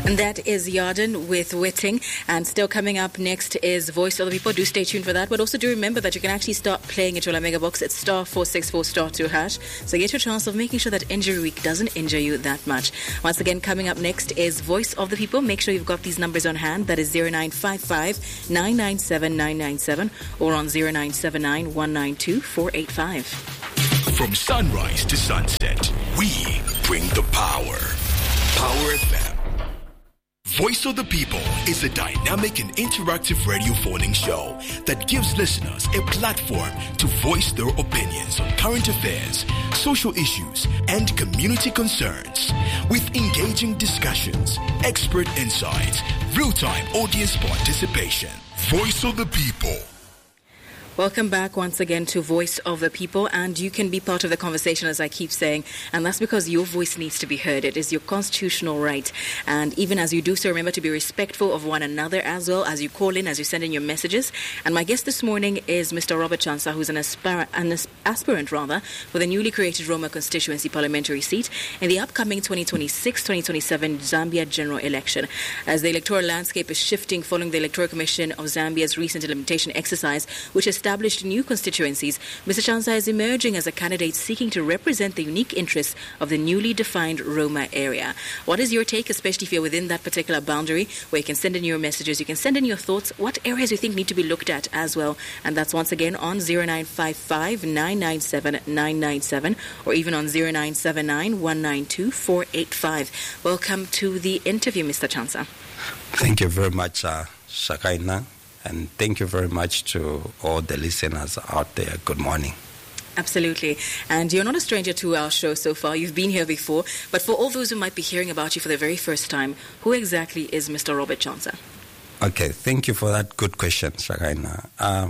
And that is Yarden with Whiting. And still coming up next is Voice of the People. Do stay tuned for that. But also do remember that you can actually start playing at your Mega Box at *464*2#. So get your chance of making sure that Injury Week doesn't injure you that much. Once again, coming up next is Voice of the People. Make sure you've got these numbers on hand. That is 0955 997 997 or on 0979 192 485. From sunrise to sunset, we bring the power. Power FM. Voice of the People is a dynamic and interactive radio phoning show that gives listeners a platform to voice their opinions on current affairs, social issues, and community concerns. With engaging discussions, expert insights, real-time audience participation. Voice of the People. Welcome back once again to Voice of the People, and you can be part of the conversation, as I keep saying, and that's because your voice needs to be heard. It is your constitutional right, and even as you do so, remember to be respectful of one another as well as you call in, as you send in your messages. And my guest this morning is Mr. Robert Chansa, who's an aspirant for the newly created Roma constituency parliamentary seat in the upcoming 2026-2027 Zambia general election. As the electoral landscape is shifting following the Electoral Commission of Zambia's recent implementation exercise, which established new constituencies, Mr. Chansa is emerging as a candidate seeking to represent the unique interests of the newly defined Roma area. What is your take, especially if you're within that particular boundary, where you can send in your messages, you can send in your thoughts, what areas you think need to be looked at as well? And that's once again on 0955 997 997 or even on 0979 192 485. Welcome to the interview, Mr. Chansa. Thank you very much, Shakaina. And thank you very much to all the listeners out there. Good morning. Absolutely. And you're not a stranger to our show so far. You've been here before. But for all those who might be hearing about you for the very first time, who exactly is Mr. Robert Chansa? Okay, thank you for that good question, Shakaina.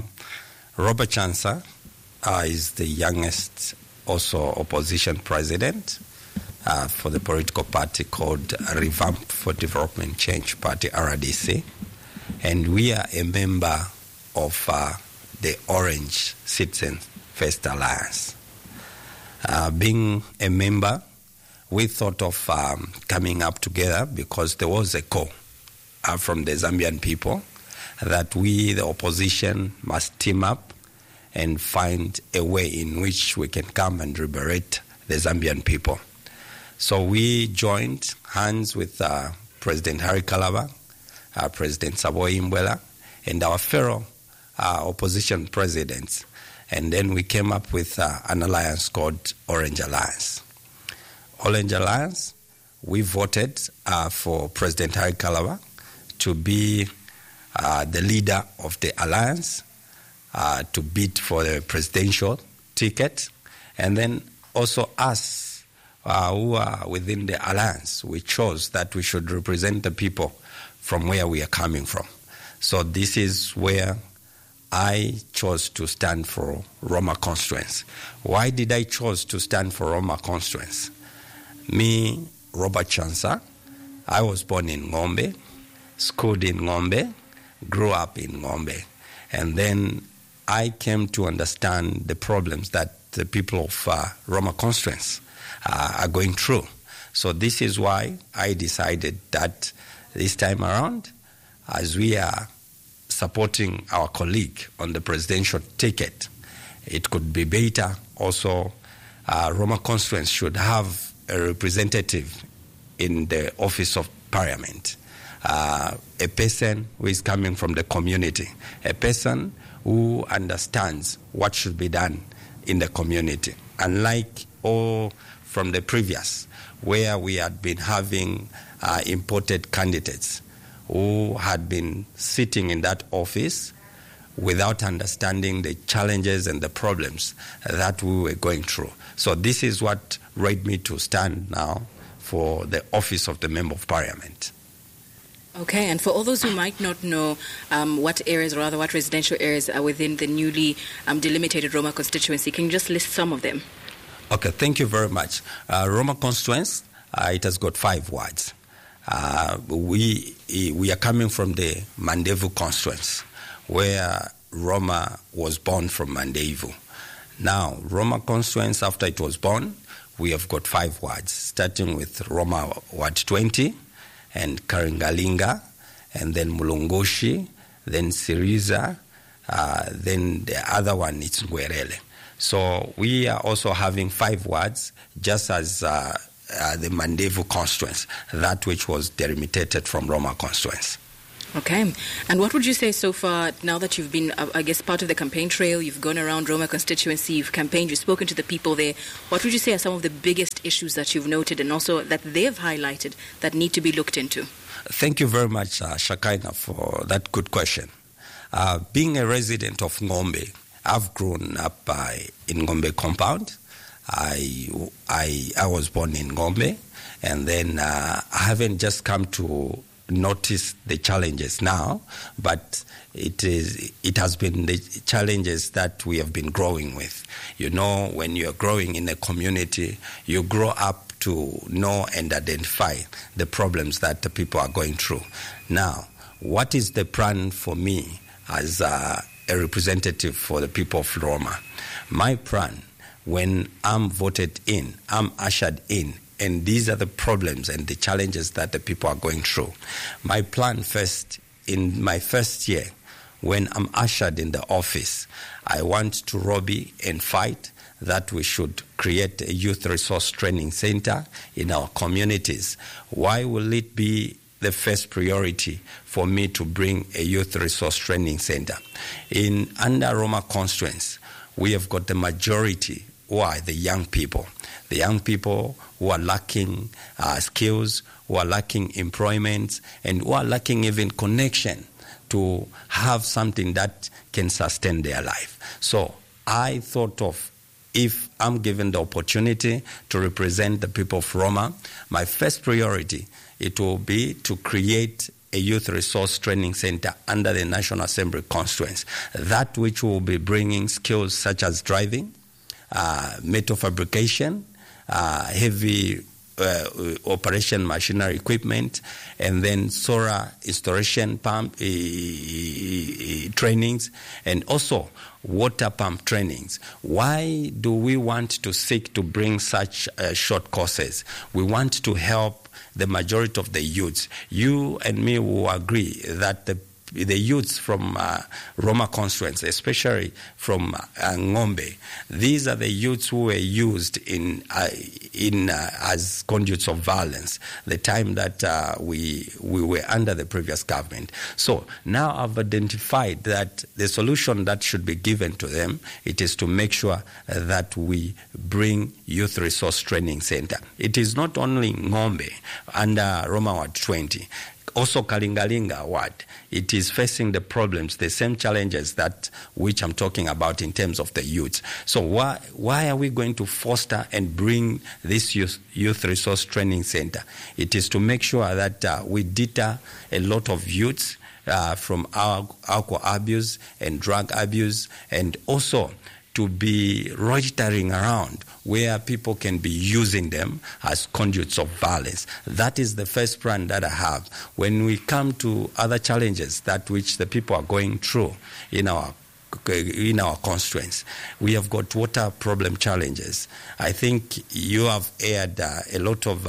Robert Chansa is the youngest also opposition president for the political party called Revamp for Development Change Party, RDC. And we are a member of the Orange Citizen First Alliance. Being a member, we thought of coming up together because there was a call from the Zambian people that we, the opposition, must team up and find a way in which we can come and liberate the Zambian people. So we joined hands with President Harry Kalaba, President Saboy Imbwela, and our fellow opposition presidents. And then we came up with an alliance called Orange Alliance. Orange Alliance, we voted for President Harry Kalaba to be the leader of the alliance, to bid for the presidential ticket. And then also us who are within the alliance, we chose that we should represent the people from where we are coming from. So this is where I chose to stand for Roma constituency. Why did I choose to stand for Roma constituency? Me, Robert Chansa, I was born in Ngombe, schooled in Ngombe, grew up in Ngombe. And then I came to understand the problems that the people of Roma constituency are going through. So this is why I decided that this time around, as we are supporting our colleague on the presidential ticket, it could be better also Roma constituency should have a representative in the office of parliament, a person who is coming from the community, a person who understands what should be done in the community. Unlike all from the previous, where we had been having imported candidates who had been sitting in that office without understanding the challenges and the problems that we were going through. So this is what led me to stand now for the office of the Member of Parliament. Okay, and for all those who might not know what residential areas are within the newly delimited Roma constituency, can you just list some of them? Okay, thank you very much. Roma constituency, it has got 5 wards. We are coming from the Mandevu constituency, where Roma was born from Mandevu. Now, Roma constituency, after it was born, we have got 5 wards, starting with Roma Ward 20, and Karingalinga, and then Mulungushi, then Siriza, then the other one is Ngwerele. So we are also having 5 wards, just as the Mandevu constituency, that which was delimited from Roma constituency. Okay. And what would you say so far, now that you've been, I guess, part of the campaign trail, you've gone around Roma constituency, you've campaigned, you've spoken to the people there, what would you say are some of the biggest issues that you've noted and also that they've highlighted that need to be looked into? Thank you very much, Shakaina, for that good question. Being a resident of Ngombe, I've grown up in Ngombe compound. I was born in Ngombe, and then I haven't just come to notice the challenges now, but it has been the challenges that we have been growing with. You know, when you're growing in a community, you grow up to know and identify the problems that the people are going through. Now, what is the plan for me as a representative for the people of Roma? My plan, when I'm voted in, I'm ushered in, and these are the problems and the challenges that the people are going through. My plan first, in my first year, when I'm ushered in the office, I want to lobby and fight that we should create a youth resource training center in our communities. Why will it be the first priority for me to bring a youth resource training center? In under Roma constituency, we have got the majority who are the young people who are lacking skills, who are lacking employment, and who are lacking even connection to have something that can sustain their life. So I thought of, if I'm given the opportunity to represent the people of Roma, my first priority, it will be to create a youth resource training center under the National Assembly constituency, that which will be bringing skills such as driving, metal fabrication, heavy operation machinery equipment, and then solar installation pump trainings, and also water pump trainings. Why do we want to seek to bring such short courses? We want to help the majority of the youths. You and me will agree that the youths from Roma constituency, especially from Ngombe, these are the youths who were used in as conduits of violence the time that we were under the previous government. So now I've identified that the solution that should be given to them, it is to make sure that we bring youth resource training center. It is not only Ngombe under Roma Ward 20, also Kalingalinga Ward. It is facing the problems, the same challenges that which I'm talking about in terms of the youth. So why are we going to foster and bring this youth resource training center? It is to make sure that we deter a lot of youths from alcohol abuse and drug abuse, and also to be loitering around where people can be using them as conduits of violence. That is the first plan that I have. When we come to other challenges that which the people are going through in our constituents, we have got water problem challenges. I think you have aired a lot of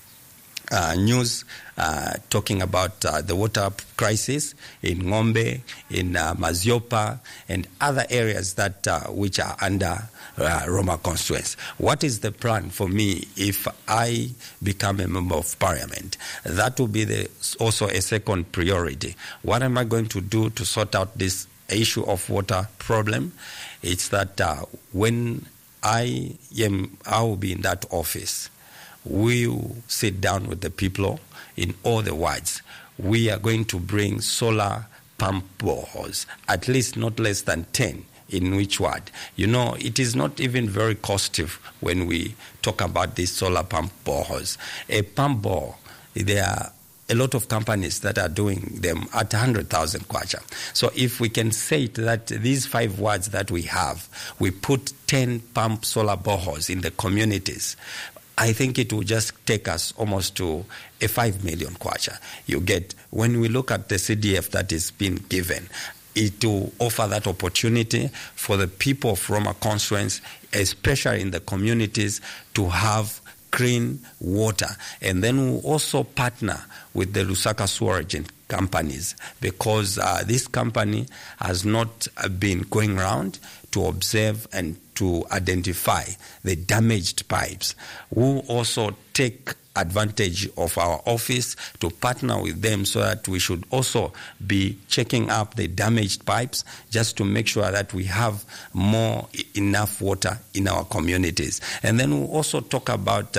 news talking about the water crisis in Ngombe, in Maziopa, and other areas that which are under Roma constituency. What is the plan for me if I become a member of parliament? That will be also a second priority. What am I going to do to sort out this issue of water problem? It's that when I will be in that office, we will sit down with the people in all the wards. We are going to bring solar pump boreholes, at least not less than 10 in each ward. You know, it is not even very costly when we talk about these solar pump boreholes. A pump bore, there are a lot of companies that are doing them at 100,000 kwacha. So if we can say that these 5 wards that we have, we put 10 pump solar boreholes in the communities, I think it will just take us almost to a 5 million kwacha. You get, when we look at the CDF that is being given, it will offer that opportunity for the people of Roma constituency, especially in the communities, to have clean water. And then we'll also partner with the Lusaka Sewerage companies, because this company has not been going around to observe and to identify the damaged pipes. We'll also take advantage of our office to partner with them, so that we should also be checking up the damaged pipes, just to make sure that we have enough water in our communities. And then we'll also talk about